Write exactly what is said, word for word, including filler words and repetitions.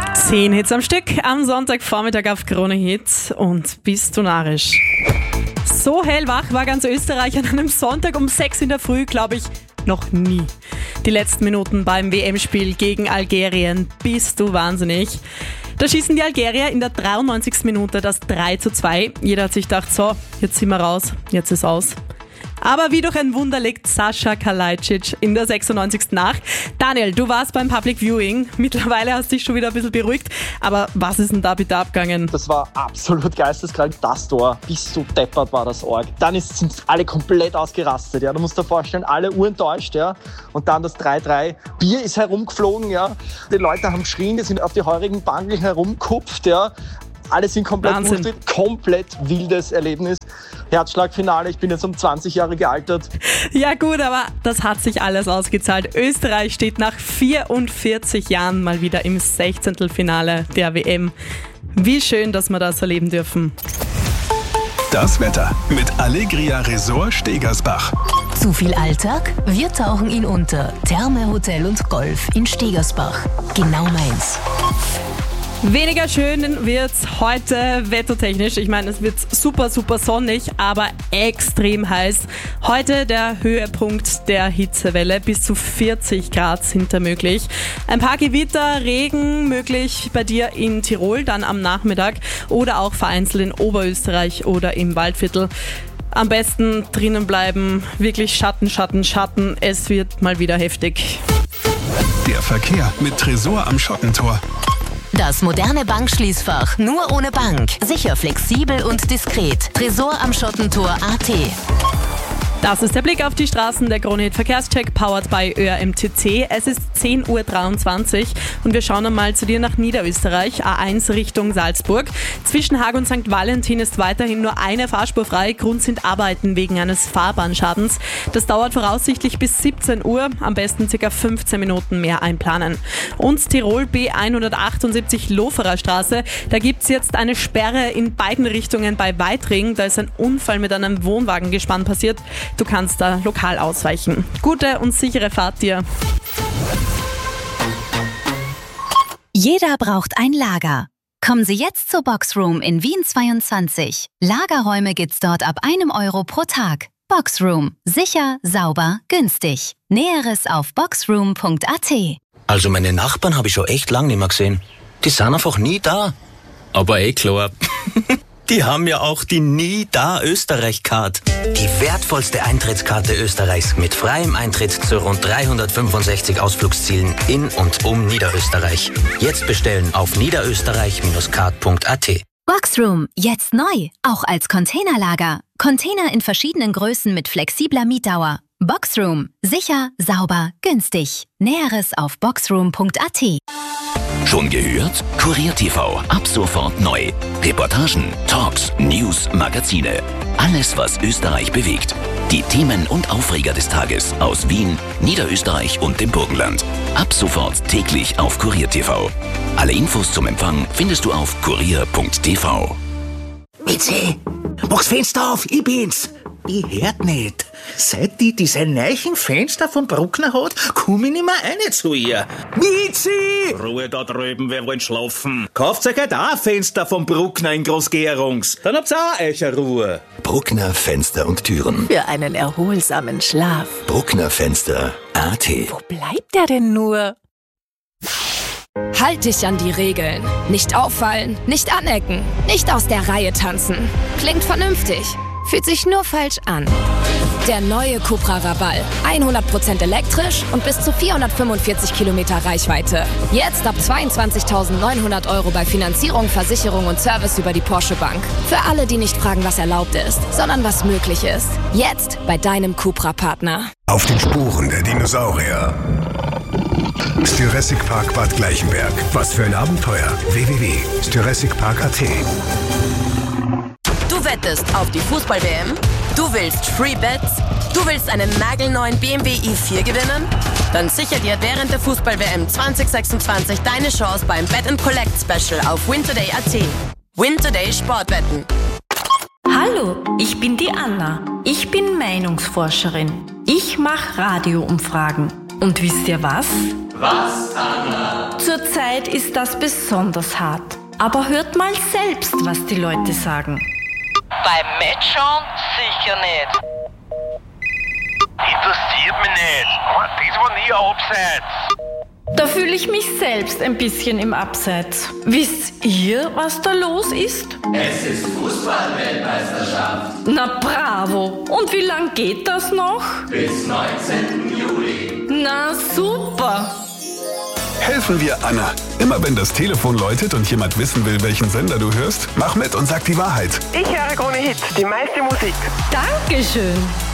Zehn Hits am Stück am Sonntagvormittag auf Krone Hit und bist du narrisch. So hellwach war ganz Österreich an einem Sonntag um sechs in der Früh, glaube ich, noch nie. Die letzten Minuten beim W M-Spiel gegen Algerien, bist du wahnsinnig. Da schießen die Algerier in der dreiundneunzigsten Minute das drei zu zwei. Jeder hat sich gedacht, so, jetzt sind wir raus, jetzt ist aus. Aber wie durch ein Wunder legt Sascha Kalajdzic in der sechsundneunzigsten nach. Daniel, du warst beim Public Viewing. Mittlerweile hast du dich schon wieder ein bisschen beruhigt. Aber was ist denn da bitte abgegangen? Das war absolut geisteskrank. Das Tor, bis so deppert war das Org. Dann ist, sind alle komplett ausgerastet. Ja. Du musst dir vorstellen, alle urenttäuscht. Ja. Und dann das drei drei. Bier ist herumgeflogen. Ja. Die Leute haben geschrien, die sind auf die heurigen Bankeln herumgekupft. Ja. Alle sind komplett mutig, komplett wildes Erlebnis. Herzschlagfinale, ich bin jetzt um zwanzig Jahre gealtert. Ja gut, aber das hat sich alles ausgezahlt. Österreich steht nach vierundvierzig Jahren mal wieder im Sechzehntelfinale der W M. Wie schön, dass wir das erleben dürfen. Das Wetter mit Allegria Resort Stegersbach. Zu viel Alltag? Wir tauchen ihn unter. Therme Hotel und Golf in Stegersbach. Genau meins. Weniger schön wird's heute wettertechnisch. Ich meine, es wird super, super sonnig, aber extrem heiß. Heute der Höhepunkt der Hitzewelle. Bis zu vierzig Grad sind da möglich. Ein paar Gewitter, Regen möglich bei dir in Tirol, dann am Nachmittag oder auch vereinzelt in Oberösterreich oder im Waldviertel. Am besten drinnen bleiben, wirklich Schatten, Schatten, Schatten. Es wird mal wieder heftig. Der Verkehr mit Tresor am Schottentor. Das moderne Bankschließfach, nur ohne Bank. Sicher, flexibel und diskret. Tresor am Schottentor punkt a t. Das ist der Blick auf die Straßen, der Krone Hit Verkehrscheck, powered by Ö R M T C. Es ist zehn Uhr dreiundzwanzig und wir schauen einmal zu dir nach Niederösterreich, A eins Richtung Salzburg. Zwischen Haag und Sankt Valentin ist weiterhin nur eine Fahrspur frei. Grund sind Arbeiten wegen eines Fahrbahnschadens. Das dauert voraussichtlich bis siebzehn Uhr, am besten ca. fünfzehn Minuten mehr einplanen. Und Tirol B hundertachtundsiebzig Loferer Straße, da gibt es jetzt eine Sperre in beiden Richtungen bei Weitring. Da ist ein Unfall mit einem Wohnwagengespann passiert. Du kannst da lokal ausweichen. Gute und sichere Fahrt dir. Jeder braucht ein Lager. Kommen Sie jetzt zur Boxroom in Wien zweiundzwanzig. Lagerräume gibt's dort ab einem Euro pro Tag. Boxroom. Sicher, sauber, günstig. Näheres auf boxroom punkt a t. Also meine Nachbarn habe ich schon echt lang nicht mehr gesehen. Die sind einfach nie da. Aber eh klar. Die haben ja auch die Nie-Da-Österreich-Card. Die wertvollste Eintrittskarte Österreichs mit freiem Eintritt zu rund dreihundertfünfundsechzig Ausflugszielen in und um Niederösterreich. Jetzt bestellen auf niederösterreich card punkt a t. Boxroom, jetzt neu, auch als Containerlager. Container in verschiedenen Größen mit flexibler Mietdauer. Boxroom, sicher, sauber, günstig. Näheres auf boxroom punkt a t. Schon gehört? Kurier T V, ab sofort neu. Reportagen, Talks, News, Magazine. Alles, was Österreich bewegt. Die Themen und Aufreger des Tages aus Wien, Niederösterreich und dem Burgenland. Ab sofort täglich auf Kurier T V. Alle Infos zum Empfang findest du auf kurier punkt t v. Mitzi, mach's Fenster auf, ich bin's. Ich hört nicht. Seit die diese neuen Fenster von Bruckner hat, komm ich nicht mehr rein zu ihr. Mitzi! Ruhe da drüben, wir wollen schlafen. Kauft euch halt auch ein Fenster von Bruckner in Großgärungs. Dann habt's auch euch eine Ruhe. Bruckner Fenster und Türen. Für einen erholsamen Schlaf. Bruckner Fenster punkt a t. Wo bleibt der denn nur? Halt dich an die Regeln. Nicht auffallen, nicht anecken, nicht aus der Reihe tanzen. Klingt vernünftig. Fühlt sich nur falsch an. Der neue Cupra Raval. hundert Prozent elektrisch und bis zu vierhundertfünfundvierzig Kilometer Reichweite. Jetzt ab zweiundzwanzigtausendneunhundert Euro bei Finanzierung, Versicherung und Service über die Porsche Bank. Für alle, die nicht fragen, was erlaubt ist, sondern was möglich ist. Jetzt bei deinem Cupra-Partner. Auf den Spuren der Dinosaurier. Jurassic Park Bad Gleichenberg. Was für ein Abenteuer. w w w punkt jurassic park punkt a t. Du wettest auf die Fußball-W M? Du willst Free Bets? Du willst einen nagelneuen B M W i vier gewinnen? Dann sicher dir während der Fußball-W M zwanzig sechsundzwanzig deine Chance beim Bet and Collect Special auf wintoday punkt a t. Wintoday Sportwetten. Hallo, ich bin die Anna. Ich bin Meinungsforscherin. Ich mache Radioumfragen. Und wisst ihr was? Was, Anna? Zurzeit ist das besonders hart. Aber hört mal selbst, was die Leute sagen. Beim Matchschauen sicher nicht. Interessiert mich nicht. Das war nie ein Abseits. Da fühle ich mich selbst ein bisschen im Abseits. Wisst ihr, was da los ist? Es ist Fußball-Weltmeisterschaft. Na bravo. Und wie lang geht das noch? Bis neunzehnten Juli. Na super. Helfen wir Anna. Immer wenn das Telefon läutet und jemand wissen will, welchen Sender du hörst, mach mit und sag die Wahrheit. Ich höre Krone Hit, die meiste Musik. Dankeschön.